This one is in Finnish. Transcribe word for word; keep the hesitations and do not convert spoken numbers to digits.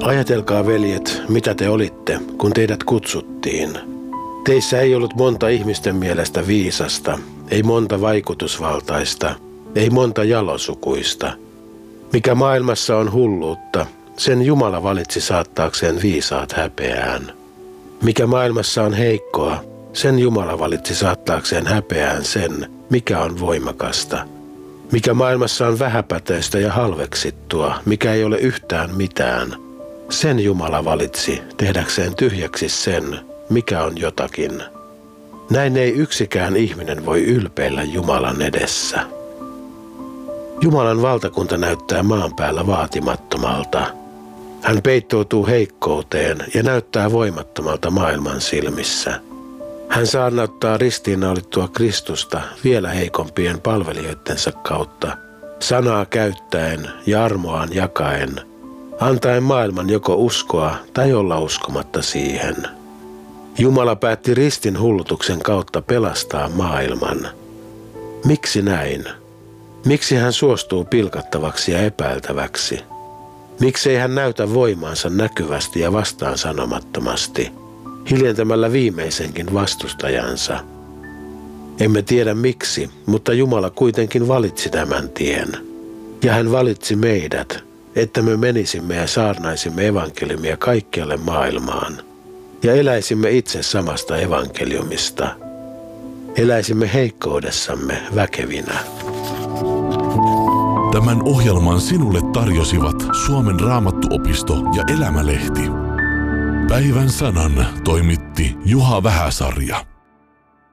Ajatelkaa, veljet, mitä te olitte, kun teidät kutsuttiin. Teissä ei ollut monta ihmisten mielestä viisasta, ei monta vaikutusvaltaista, ei monta jalosukuista. Mikä maailmassa on hulluutta, sen Jumala valitsi saattaakseen viisaat häpeään. Mikä maailmassa on heikkoa, sen Jumala valitsi saattaakseen häpeään sen, mikä on voimakasta. Mikä maailmassa on vähäpätöistä ja halveksittua, mikä ei ole yhtään mitään, sen Jumala valitsi tehdäkseen tyhjäksi sen, mikä on jotakin. Näin ei yksikään ihminen voi ylpeillä Jumalan edessä. Jumalan valtakunta näyttää maan päällä vaatimattomalta. Hän peittoutuu heikkouteen ja näyttää voimattomalta maailman silmissä. Hän saarnauttaa ristiinnaulittua Kristusta vielä heikompien palvelijoittensa kautta, sanaa käyttäen ja armoaan jakaen, antaen maailman joko uskoa tai olla uskomatta siihen. Jumala päätti ristin hullutuksen kautta pelastaa maailman. Miksi näin? Miksi hän suostuu pilkattavaksi ja epäiltäväksi? Miksei hän näytä voimaansa näkyvästi ja vastaan sanomattomasti, hiljentämällä viimeisenkin vastustajansa? Emme tiedä miksi, mutta Jumala kuitenkin valitsi tämän tien. Ja hän valitsi meidät, että me menisimme ja saarnaisimme evankeliumia kaikkialle maailmaan. Ja eläisimme itse samasta evankeliumista. Eläisimme heikkoudessamme väkevinä. Tämän ohjelman sinulle tarjosivat Suomen Raamattuopisto ja Elämälehti. Päivän sanan toimitti Juha Vähäsarja.